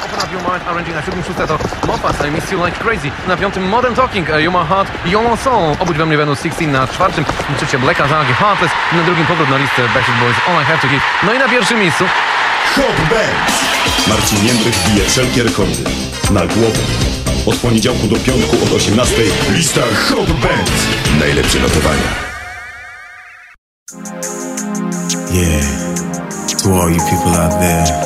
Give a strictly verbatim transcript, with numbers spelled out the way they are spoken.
Open Up Your Mind, arranging na siódmym szóste to Moffat, I Miss You Like Crazy. Na piątym Modern Talking, You My Heart, You My Soul. Obudź we mnie będą szesnaście na czwartym. Trzecie Black Azalgi, Heartless. Na drugim powrót na listę Backstreet Boys, All I Have To Give. No i na pierwszym miejscu Hot Bands. Marcin Jędrych bije wszelkie rekordy. Na głowę. Od poniedziałku do piątku od osiemnastej lista Hot Bands. Najlepsze notowania. Yeah, to all you people out there